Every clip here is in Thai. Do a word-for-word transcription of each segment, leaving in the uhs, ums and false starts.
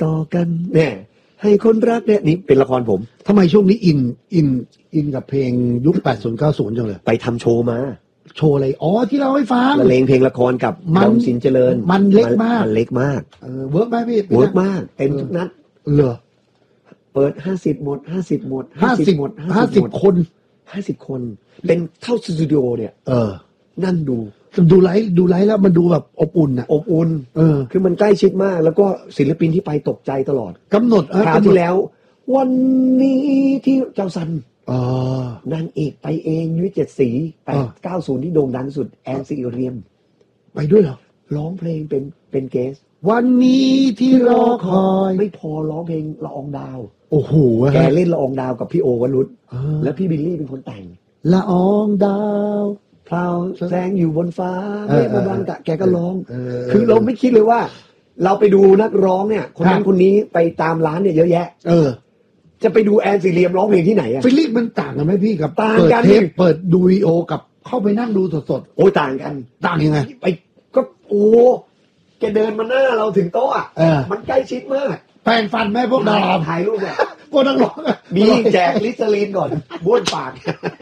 ต่อกันเนี่ยให้คนรักเนี่ยนี่เป็นละครผมทำไมช่วงนี้อินอินอินกับเพลงยุคแปดสิบ เก้าสิบจังเลยไปทำโชว์มาโชว์อะไรอ๋อที่เราให้ฟังละเลงเพลงละครกับดอมสินเจริญมันเล็กมากมันเล็กมากเออเวิร์กไหมพี่เวิร์กมากเต็มทุกนัดเหรอเปิดห้าสิบหมดห้าสิบหมดห้าสิบหมดห้าสิบคนห้าสิบคนเป็นเท่าสตูดิโอเนี่ยเออนั่นดูดูไลฟ์ดูไลฟ์แล้วมันดูแบบอบอุ่นอ่ะอบอุ่นเออคือมันใกล้ชิดมากแล้วก็ศิลปินที่ไปตกใจตลอดกำหนดคราวที่แล้ววันนี้ที่เจ้าซันนางเอกไปเองยุ้ยเจ็ดสีแปดเก้าศูนย์ที่โด่งดังสุดแอนซีเรียมไปด้วยเหรอร้องเพลงเป็นเป็นเกสวันนี้ที่รอคอยไม่พอร้องเพลงละอองดาวโอ้โหแกเล่นละอองดาวกับพี่โอวรุษแล้วพี่บิลลี่เป็นคนแต่งละอองดาวพราวแสงอยู่บนฟ้าเมฆบางกะแกก็ร้องคือเราไม่คิดเลยว่าเราไปดูนักร้องเนี่ยคนนั้นคนนี้ไปตามร้านเนี่ยเยอะแยะเออจะไปดูแอนซีเรียมร้องเพลงที่ไหนอะฟิลลิ่งมันต่างกันไหมพี่กับต่างกันเทปเปิดดูวิดีโอกับเข้าไปนั่งดูสดๆโอ้ยต่างกันต่างยังไงไปก็โอ้แกเดินมาหน้าเราถึงโต๊ะอ่ะมันใกล้ชิดมากแปรงฟันไหมพวกดาราถ่ายรูปเนี่ยพวกนักร้องมีแจกลิสลีนก่อนบ้วนปาก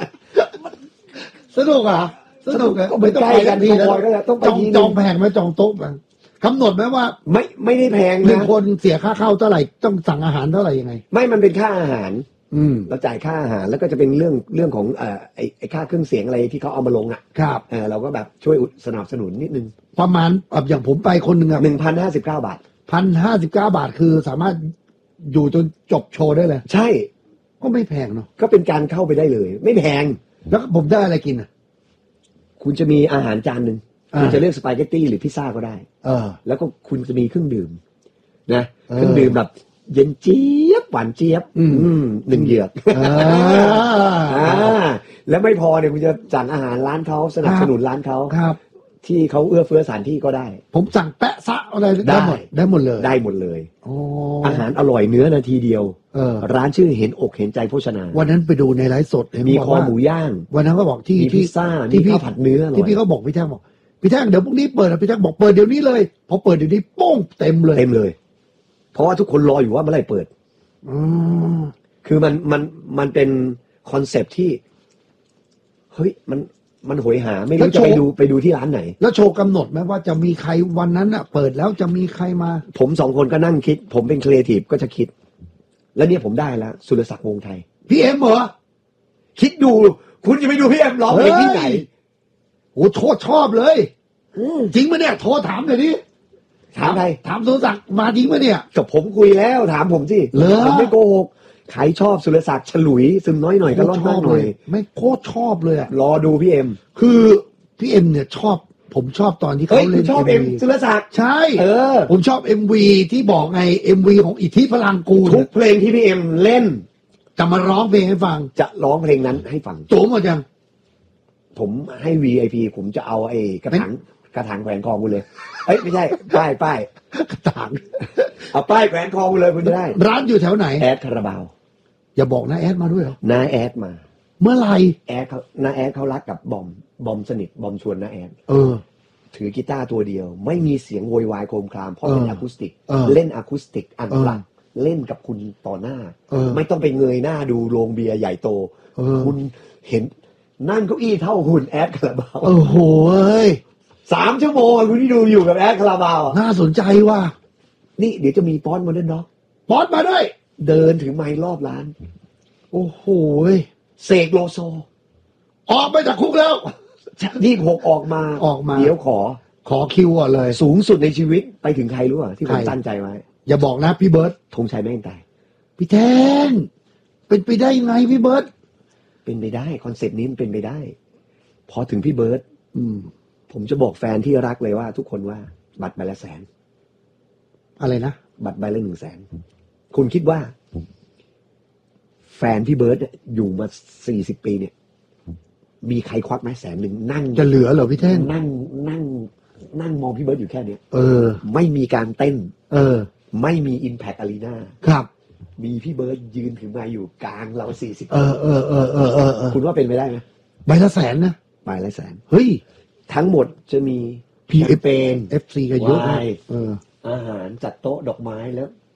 สนุกอ่ะสนุกอ่ะไม่ต้องไปกันทีนะต้องไปจองแพงไหมจองโต๊ะบ้างกำหนดไหมว่าไม่ไม่ได้แพงนะหนึ่งคนเสียค่าเข้าเท่าไหร่ต้องสั่งอาหารเท่าไหร่ยังไงไม่มันเป็นค่าอาหารอืมเราจ่ายค่าอาหารแล้วก็จะเป็นเรื่องเรื่องของเอ่อไอ้ไอ้ค่าเครื่องเสียงอะไรที่เขาเอามาลงอ่ะครับเออเราก็แบบช่วยสนับสนุนนิดนึงประมาณอย่างผมไปคนหนึ่งอ่ะหนึ่งพันห้าสิบเก้าบาทพันห้าสิบเก้าบาทคือสามารถอยู่จนจบโชว์ได้เลยใช่ก็ไม่แพงเนาะก็เป็นการเข้าไปได้เลยไม่แพงแล้วผมได้อะไรกินอ่ะคุณจะมีอาหารจานหนึ่งคุณจะเลือกสปาเกตตี้หรือพิซซ่าก็ได้เออแล้วก็คุณจะมีเครื่องดื่มนะเครื่องดื่มแบบเย็นเจี๊ยบหวานเจี๊ยบอืมหนึ่งเหยือกอ่าแล้วไม่พอเนี่ยคุณจะสั่งอาหารร้านเขาสนับสนุนร้านเขาครับที่เขาเอื้อเฟื้อสถานที่ก็ได้ผมสั่งแปะซะอะไรได้หมดได้หมดเลยได้หมดเลยอาหารอร่อยเนื้อนาทีเดียวร้านชื่อเห็นอกเห็นใจโภชนาวันนั้นไปดูในไลฟ์สดมีคอหมูย่างวันนั้นก็บอกที่ที่พิซซ่าที่พี่ผัดเนื้อที่พี่เขาบอกพี่แท่งบอกพี่แท่งเดี๋ยวพรุ่งนี้เปิดพี่แท่งบอกเปิดเดี๋ยวนี้เลยพอเปิดเดี๋ยวนี้โป้งเต็มเลยเต็มเลยเพราะว่าทุกคนรออยู่ว่าเมื่อไหร่เปิดคือมันมันมันเป็นคอนเซปต์ที่เฮ้ยมันมันโหยหาไม่รู้จะไปดูไปดูที่ร้านไหนแล้วโชว์กำหนดไหมว่าจะมีใครวันนั้นอ่ะเปิดแล้วจะมีใครมาผมสองคนก็นั่งคิดผมเป็นครีเอทีฟก็จะคิดแล้วเนี่ยผมได้แล้วสุรศักดิ์วงศ์ไทยพี่เอ็มเหรอคิดดูคุณจะไปดูพี่เอ็มร้องเพลงที่ไหนโอ้โทษชอบเลยจริงไหมเนี่ยโทรถามเลยดิถามใครถามสุรศักดิ์มาจริงไหมเนี่ยกับผมคุยแล้วถามผมสิผมไม่โกหกใครชอบสุรศักดิ์ฉลุยซึมน้อยหน่อยก็ร้อนมากหน่อยไม่โคตรชอบเลยอ่ะรอดูพี่เอ็มคือพี่เอ็มเนี่ยชอบผมชอบตอนที่เขาเล่นชอบเอ็มสุรศักดิ์ใช่เออผมชอบ เอ็ม วี ที่บอกไง เอ็ม วี ของอิทธิพลังกูทุกเพลงที่พี่เอ็มเล่นจะมาร้องเพลงให้ฟังจะร้องเพลงนั้นให้ฟังโจมหมดยังผมให้ วี ไอ พี ผมจะเอาไอ้กระถางกระถางแขวนคอกูเลยเอ้ยไม่ใช่ป้ายป้ายกระถางเอาป้ายแขวนคอกูเลยคุณจะได้ร้านอยู่แถวไหนแอดคาราบาวอย่าบอกนะแอดมาด้วยเหรอน้าแอดมาเมื่อไหร่แอดเขาน้าแอดเขารักกับบอมบอมสนิทบอมชวนน้าแอดเออถือกีตาร์ตัวเดียวไม่มีเสียงโวยวายโคมครามเพราะเป็นอะคูสติกเล่นอะคูสติกอันปลักเล่นกับคุณต่อหน้าไม่ต้องไปเงยหน้าดูโรงเบียร์ใหญ่โตคุณเห็นนั่งเก้าอี้เท่าหุ่นแอดคาราบาวโอ้โหสามชั่วโมงคุณที่ดูอยู่กับแอดคาราบาวน่าสนใจว่ะนี่เดี๋ยวจะมีป๊อตโมเดิร์นด็อกป๊อตมาด้วยเดินถือไมค์รอบร้านโอ้โหเสกโลโซออกไปจากคุกแล้วยี่สิบหกออกมาออกมาเดี๋ยวขอขอคิวก่อนเลยสูงสุดในชีวิตไปถึงใครรู้ป่ะที่ผมตั้งใจไว้อย่าบอกนะพี่เบิร์ดธงชัยแม่งตายพี่แทนเป็นไปได้ยังไงพี่เบิร์ดเป็นไปได้คอนเซ็ปต์นี้มันเป็นไปได้พอถึงพี่เบิร์ดผมจะบอกแฟนที่รักเลยว่าทุกคนว่าบัตรใบละแสนอะไรนะบัตรใบละหนึ่งแสนคุณคิดว่าแฟนพี่เบิร์ดอยู่มาสี่สิบปีเนี่ยมีใครควักไหมแสนหนึ่งนั่งจะเหลือเหรอพี่แท่งนั่งนั่งนั่งมองพี่เบิร์ดอยู่แค่นี้เออไม่มีการเต้นเออไม่มี Impact Arena ครับมีพี่เบิร์ดยืนถือไมค์อยู่กลางเราสี่สิบเออเออเออเออเออคุณว่าเป็นไปได้ไหมใบละแสนนะใบละแสนเฮ้ยทั้งหมดจะมีพี เอฟเปนเอฟ ซี ก็เยอะเอออาหารจัดโต๊ะดอกไม้แล้ว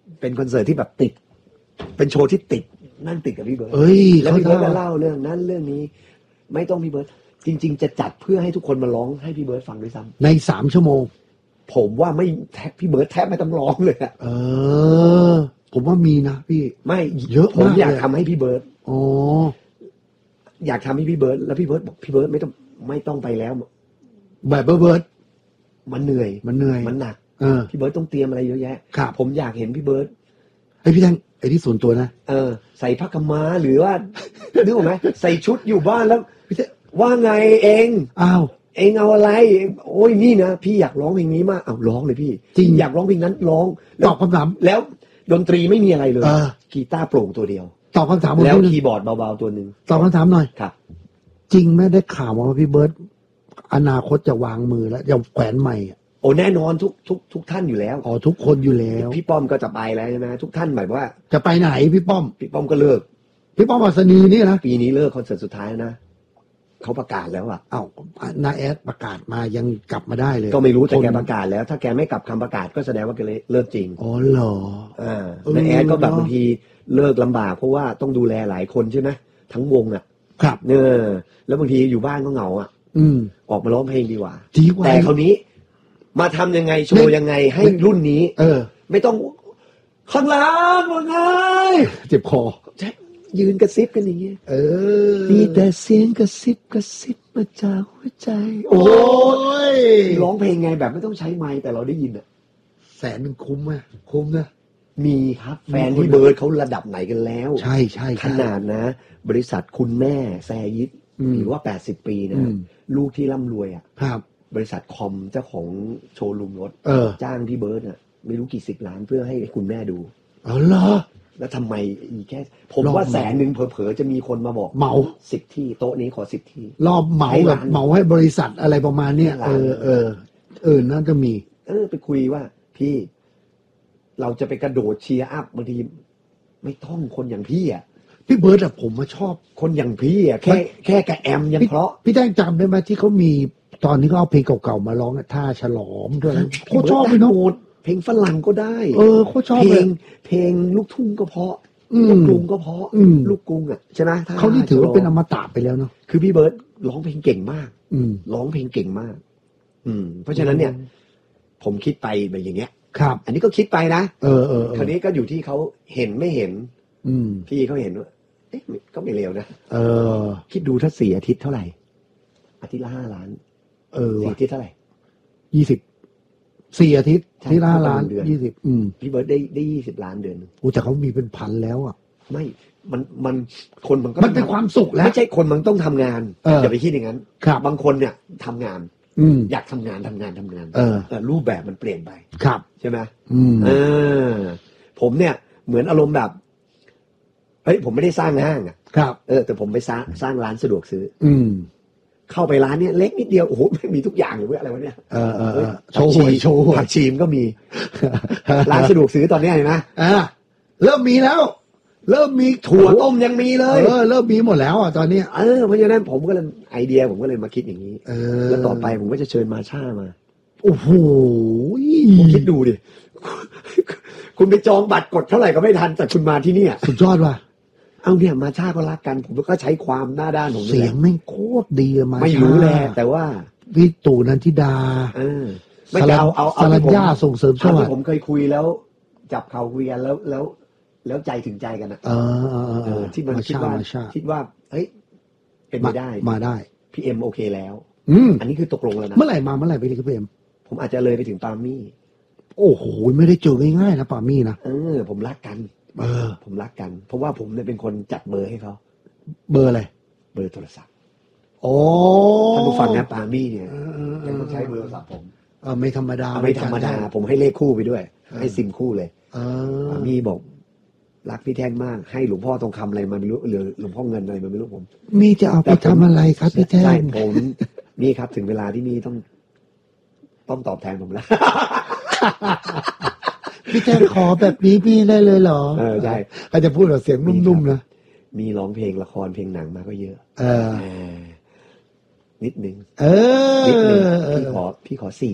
เป็นคอนเสิร์ตที่แบบติดเป็นโชว์ที่ติดนั่งติดกับพี่เบิร์ดเอ้ยแล้วพี่เบิร์ดก็เขาเล่าเรื่องนั้นเรื่องนี้ ไม่ต้องพี่เบิร์ดจริง ๆ จะจัดเพื่อให้ทุกคนมาร้องให้พี่เบิร์ดฟังด้วยซ้ำในสามชั่วโมงผมว่าไม่แทบพี่เบิร์ดแทบไม่ต้องร้องเลยอะเออ ผมว่ามีนะพี่ไม่เยอะผมมากอยากเลยทำให้พี่เบิร์ดอ๋ออยากทำให้พี่เบิร์ดแล้วพี่เบิร์ดบอกพี่เบิร์ดไม่ต้องไม่ต้องไปแล้วแบบเบิร์ดมันเหนื่อยมันเหนื่อยมันหนักเออพี่เบิร์ดต้องเตรียมอะไรเยอะแยะครับผมอยากเห็นพี่เบิร์ดไอ้พี่แท่งไอ้ที่ส่วนตัวนะเออใส่ผ้าขาวม้าหรือว่า นึกออกไหมใส่ชุดอยู่บ้านแล้วพี่แท่งว่าไงเองอ้าวเองเอาอะไร โอ้ยนี่นะพี่อยากร้องเพลงนี้มากเอาร้องเลยพี่จริงอยากร้องเพลงนั้นร้องตอบคำถามแล้วดนตรีไม่มีอะไรเลยเออกีตาร์โปร่งตัวเดียวตอบคำถามผมแล้วนิดนึงคีย์บอร์ดเบาๆตัวหนึ่งตอบคำถามหน่อยครับจริงไหมได้ข่าวมาว่าพี่เบิร์ตอนาคตจะวางมือแล้วจะแขวนใหม่อะโอ้แน่นอนทุกทุกทุกท่านอยู่แล้วอ๋อทุกคนอยู่แล้วพี่ป้อมก็จะไปแล้วใช่ไหมทุกท่านหมายว่าจะไปไหนพี่ป้อมพี่ป้อมก็เลิกพี่ป้อมอัศนีนี่นะปีนี้เลิกคอนเสิร์ตสุดท้ายนะเขาประกาศแล้วอ่ะเอ้านาแอดประกาศมายังกลับมาได้เลยก็ไม่รู้แต่คนแกประกาศแล้ว ถ้าแกไม่กลับคำประกาศก็แสดงว่าแกเลิกจริงอ๋อเหรออ่าเออแต่แอดก็แบบเนอะบางทีเลิกลำบากเพราะว่าต้องดูแลหลายคนใช่ไหมทั้งวงอ่ะครับเนอแล้วบางทีอยู่บ้านก็เหงาอ่ะอืมออกมาร้องเพลงดีกว่าดีกว่าแต่คราวนี้ มาทำยังไงโชว์ยังไงให้รุ่นนี้เออไม่ต้องข้างหล่างว่าไงเจ็บคอยืนกระซิบกันอย่างเงี้ยเออมีแต่เสียงกระซิบกระซิบมาจากหัวใจโอ้ยร้องเพลงไงแบบไม่ต้องใช้ไมค์แต่เราได้ยินอ่ะแสนหนึ่งคุ้มไหมคุ้มนะมีครับแฟนพี่เบิร์ดเขาระดับไหนกันแล้วใช่ใช่ขใช่นาดนะ บริษัทคุณแม่แซยิดอืมหรือว่าแปดสิบปีนะอืมลูกที่ร่ำรวยอ่ะครับบริษัทคอมเจ้าของโชว์รูมรถเออจ้างพี่เบิร์ดอ่ะไม่รู้กี่สิบล้านเพื่อให้คุณแม่ดูอ๋อเหรอแล้วทำไมอีกแค่ ผมรอบว่าเหมาแสนหนึ่งเผลอๆจะมีคนมาบอกเหมาสิบที่โต๊ะนี้ขอสิบที่รอบเหมาให้แบร้าบนเหมาให้บริษัทอะไรประมาณเนี้ยให้ร้านเออเออเออน่าจะมีเออไปคุยว่า พี่ เราจะไปกระโดดเชียร์อัพบางทีไม่ต้องคนอย่างพี่อ่ะพี่เบิร์ดอะผมมาชอบคนอย่างพี่อ่ะแค่แค่กระแอมยังพี่เพราะพี่แจ้งจำได้ไหมที่เขามีตอนนี้เขาเอาเพลงเก่าๆมาร้องอะท่าฉลอมด้วยนะโคตรชอบเลยเนาะโหมดเพลงฝรั่งก็ได้เออโคตรชอบเพเลลยงเพลงลูกทุ่งก็เพราะอืมลูกกรุงก็เพราะอืมลูกกรุงอ่ะใช่ไหมเขานี่ถือว่าเป็นอมตะไปแล้วเนาะคือพี่เบิร์ดร้องเพลงเก่งมากอืมร้องเพลงเก่งมาก อืม เพราะฉะนั้นเนี่ย ผมคิดไปแบบอย่างเงี้ยครับอันนี้ก็คิดไปนะเออเออเอคราวอนี้ก็อยู่ที่เขาเห็นไม่เห็นอืมพี่เขาเห็นว่าเอ๊ะก็ไม่เลวนะเออคิดดูถ้าสี่อาทิตย์เท่าไหร่ อาทิตย์ละห้าล้านเออสี่ว่ะอาทิตย์เท่าไหร่ยี่สิบสี่อาทิตย์ใช่ที่ห้าล้านเดือนยี่สิบอืมพี่เบิร์ดได้ได้ยี่สิบล้านเดือนหนึ่งโอ้แต่เขามีเป็นพันแล้วอ่ะไม่ มันมันคนมันก็มันเป็นความสุขแล้วไม่ใช่คนมันต้องทำงานเอออย่าไปคิดอย่างนั้นครับบางคนเนี่ยทำงานอืมอยากทำงานทำงานทำงานเออแต่รูปแบบมันเปลี่ยนไปครับใช่ไหมอืมเออ ผมเนี่ย เหมือนอารมณ์แบบเฮ้ยผมไม่ได้สร้างห้างอ่ะครับเออแต่ผมไปสร้างสร้างร้านสะดวกซื้ออืมเข้าไปร้านเนี่ยเล็กนิดเดียวโอ้โหไม่มีทุกอย่างเลยเว้ยอะไรวะเนี่ยเออเออเออโชผักว์หชีวยโชว์หวยผักชีมก็มี ร้านสะดวกซื้อตอนเนี้ยเห็นไหมอ่าเริ่มมีแล้ว เริ่มมีถั่วต้มยังมีเลยเออเริ่มมีหมดแล้วอ่ะตอนเนี้ยเออเพราะฉะนั้นผมก็เลยไอเดียผมก็เลยมาคิดอย่างนี้เออแล้วต่อไปผมก็จะเชิญมาช่ามาโอ้โหผมคิดดูดิ คุณไปจองบัตรกดเท่าไหร่ก็ไม่ทันแต่คุณมาที่เนี่ยสุดยอดว่ะเอาเนี่ยมาช่าก็รักกัน ผมก็ใช้ความหน้าด้านผมนี่เสีแหยงละแม่งโคตรดีอะมาไม่รู้แหละแต่ว่าพี่ตู่นันทิดาเออ ไม่จะเอาเอาเอาสรัที่ญผมญาส่งเสริมสเอาวัสที่ดิ์ผมเคยคุยแล้ว จับเขาคุยกันแล้วแล้ว แล้วใจถึงใจกันอะเออเออเออเออที่มันมาคิดชาว่ามาชาคิดว่าเฮ้ยเป็นไปได้มาได้พี่เอ็มโอเคแล้วอืมอันนี้คือตกลงแล้วนะเมื่อไหร่มาเมื่อไหร่ไปเลยครับพี่เอ็มผมอาจจะเลยไปถึงปาล์มมี่โอ้โหไม่ได้เจอง่ายๆนะป่ามี่นะเออ ผมรักกันเออผมรักกัน เพราะว่าผมเนี่ยเป็นคนจัดเบอร์ให้เขาเบอร์อะไรเบอร์โทรศัพท์โอ้ท่านผู้ฟังนะปาล์มมี่เนี่ยเออเออเอยังอต้องใช้เบอร์โทรศัพท์ผมเออไม่ธรรมดาไม่ธรรมดา ผมให้เลขคู่ไปด้วย ให้ซิมคู่เลยเออปาล์มมี่บอก รักพี่แท่งมากให้หลวงพ่อทองคำอะไรมาไม่รู้หรือหลวงพ่อเงินอะไรมาไม่รู้ผมมีจะเอาไปทำอะไรครับพี่แท่ใช่งผม นี่ครับถึงเวลาที่นี่ต้อง ต้องตอบแทนผมแล้วพี่แท่งขอแบบนี้พี่ได้เลยเหรอเออใช่เขาจะพูดแบบเสียงนุ่มๆนะมีร้องเพลงละครเพลงหนังมาก็เยอะเออเออนิดนึงเอนิดนึงอพี่ขอพี่ขอสี่